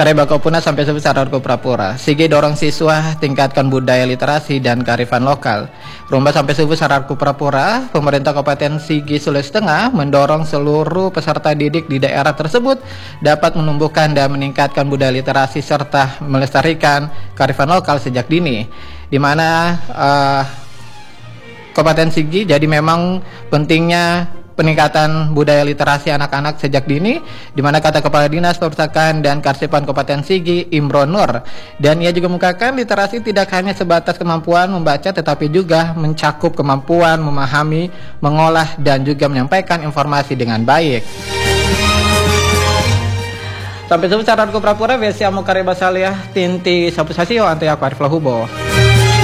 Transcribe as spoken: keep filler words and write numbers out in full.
Kareba Kopuna sampai sebesar Arko Prapura. Sigi dorong siswa tingkatkan budaya literasi dan kearifan lokal. Rumba sampai sebesar Arko Prapura, pemerintah Kabupaten Sigi Sulawesi Tengah mendorong seluruh peserta didik di daerah tersebut dapat menumbuhkan dan meningkatkan budaya literasi serta melestarikan kearifan lokal sejak dini. Di mana uh, Kabupaten Sigi jadi memang pentingnya peningkatan budaya literasi anak-anak sejak dini, di mana kata Kepala Dinas Perpustakaan dan Kearsipan Kabupaten Sigi, Imron Nur, dan ia juga mengungkapkan literasi tidak hanya sebatas kemampuan membaca, tetapi juga mencakup kemampuan memahami, mengolah, dan juga menyampaikan informasi dengan baik. Sampai sebesar Arko Prapura, Vesiamu Kareba Salih, Tinti Sapu Sasio, Ante Aku Arif Lahubo.